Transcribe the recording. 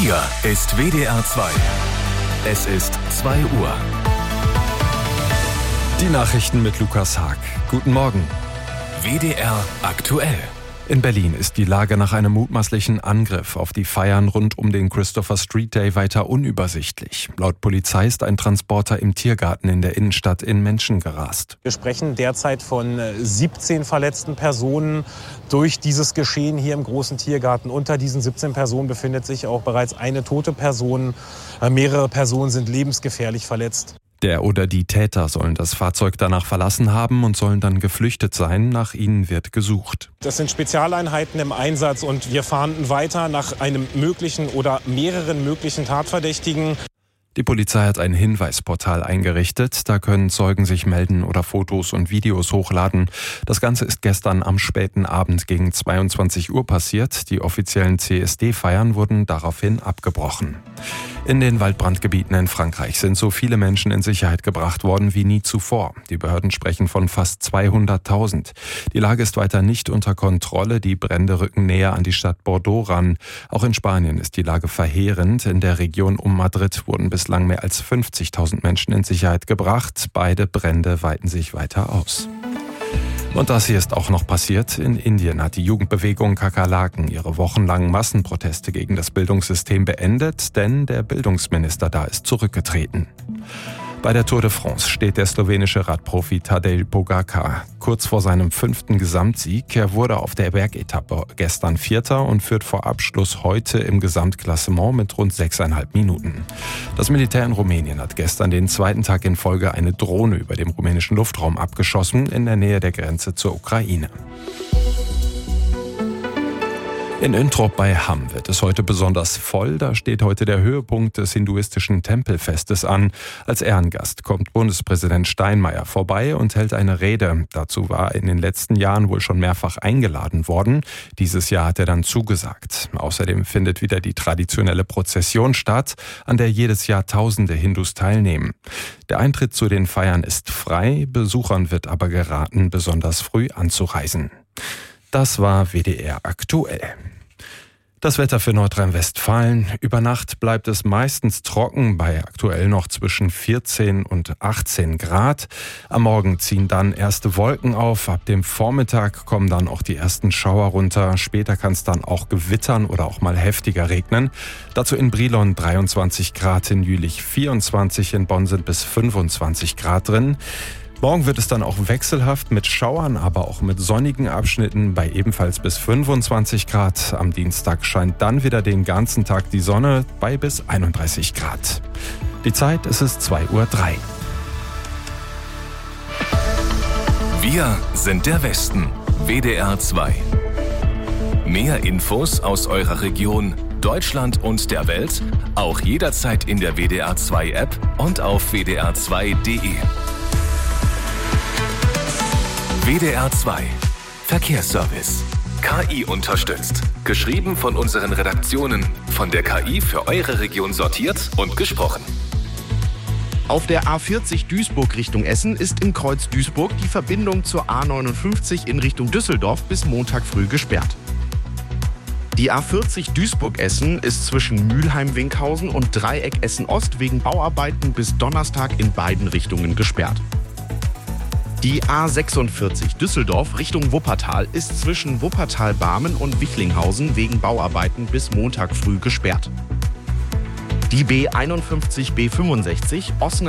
Hier ist WDR 2. Es ist 2 Uhr. Die Nachrichten mit Lukas Haag. Guten Morgen. WDR aktuell. In Berlin ist die Lage nach einem mutmaßlichen Angriff auf die Feiern rund um den Christopher Street Day weiter unübersichtlich. Laut Polizei ist ein Transporter im Tiergarten in der Innenstadt in Menschen gerast. Wir sprechen derzeit von 17 verletzten Personen durch dieses Geschehen hier im großen Tiergarten. Unter diesen 17 Personen befindet sich auch bereits eine tote Person. Mehrere Personen sind lebensgefährlich verletzt. Der oder die Täter sollen das Fahrzeug danach verlassen haben und sollen dann geflüchtet sein. Nach ihnen wird gesucht. Das sind Spezialeinheiten im Einsatz und wir fahnden weiter nach einem möglichen oder mehreren möglichen Tatverdächtigen. Die Polizei hat ein Hinweisportal eingerichtet. Da können Zeugen sich melden oder Fotos und Videos hochladen. Das Ganze ist gestern am späten Abend gegen 22 Uhr passiert. Die offiziellen CSD-Feiern wurden daraufhin abgebrochen. In den Waldbrandgebieten in Frankreich sind so viele Menschen in Sicherheit gebracht worden wie nie zuvor. Die Behörden sprechen von fast 200.000. Die Lage ist weiter nicht unter Kontrolle. Die Brände rücken näher an die Stadt Bordeaux ran. Auch in Spanien ist die Lage verheerend. In der Region um Madrid wurden bislang mehr als 50.000 Menschen in Sicherheit gebracht. Beide Brände weiten sich weiter aus. Und das hier ist auch noch passiert. In Indien hat die Jugendbewegung Kakerlaken ihre wochenlangen Massenproteste gegen das Bildungssystem beendet, denn der Bildungsminister da ist zurückgetreten. Bei der Tour de France steht der slowenische Radprofi Tadej Pogačar kurz vor seinem 5. Gesamtsieg. Er wurde auf der Bergetappe gestern Vierter und führt vor Abschluss heute im Gesamtklassement mit rund 6,5 Minuten. Das Militär in Rumänien hat gestern den zweiten Tag in Folge eine Drohne über dem rumänischen Luftraum abgeschossen in der Nähe der Grenze zur Ukraine. In Öntrup bei Hamm wird es heute besonders voll. Da steht heute der Höhepunkt des hinduistischen Tempelfestes an. Als Ehrengast kommt Bundespräsident Steinmeier vorbei und hält eine Rede. Dazu war er in den letzten Jahren wohl schon mehrfach eingeladen worden. Dieses Jahr hat er dann zugesagt. Außerdem findet wieder die traditionelle Prozession statt, an der jedes Jahr Tausende Hindus teilnehmen. Der Eintritt zu den Feiern ist frei, Besuchern wird aber geraten, besonders früh anzureisen. Das war WDR aktuell. Das Wetter für Nordrhein-Westfalen. Über Nacht bleibt es meistens trocken, bei aktuell noch zwischen 14 und 18 Grad. Am Morgen ziehen dann erste Wolken auf. Ab dem Vormittag kommen dann auch die ersten Schauer runter. Später kann es dann auch gewittern oder auch mal heftiger regnen. Dazu in Brilon 23 Grad, in Jülich 24, in Bonn sind bis 25 Grad drin. Morgen wird es dann auch wechselhaft mit Schauern, aber auch mit sonnigen Abschnitten bei ebenfalls bis 25 Grad. Am Dienstag scheint dann wieder den ganzen Tag die Sonne bei bis 31 Grad. Die Zeit, es ist 2:03 Uhr. Wir sind der Westen. WDR 2. Mehr Infos aus eurer Region, Deutschland und der Welt, auch jederzeit in der WDR 2 App und auf wdr2.de. WDR 2 Verkehrsservice. KI unterstützt. Geschrieben von unseren Redaktionen. Von der KI für eure Region sortiert und gesprochen. Auf der A40 Duisburg Richtung Essen ist in Kreuz Duisburg die Verbindung zur A59 in Richtung Düsseldorf bis Montag früh gesperrt. Die A40 Duisburg-Essen ist zwischen Mülheim-Winkhausen und Dreieck Essen-Ost wegen Bauarbeiten bis Donnerstag in beiden Richtungen gesperrt. Die A46 Düsseldorf Richtung Wuppertal ist zwischen Wuppertal-Barmen und Wichlinghausen wegen Bauarbeiten bis Montag früh gesperrt. Die B51/B65 Osnabrück